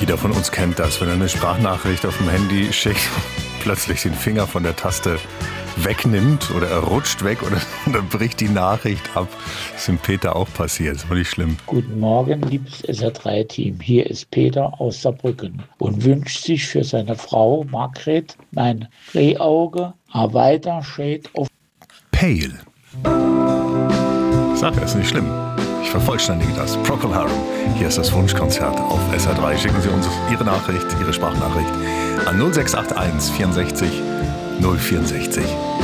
Jeder von uns kennt das, wenn er eine Sprachnachricht auf dem Handy schickt, plötzlich den Finger von der Taste wegnimmt oder er rutscht weg oder dann bricht die Nachricht ab. Das ist dem Peter auch passiert, das war nicht schlimm. Guten Morgen, liebes SR3-Team. Hier ist Peter aus Saarbrücken und wünscht sich für seine Frau Margret mein Rehauge, a weiter Shade of Pale. Sag, das ist nicht schlimm. Ich vervollständige das. Procol Harum. Hier ist das Wunschkonzert auf SR3. Schicken Sie uns Ihre Nachricht, Ihre Sprachnachricht an 0681 64 064.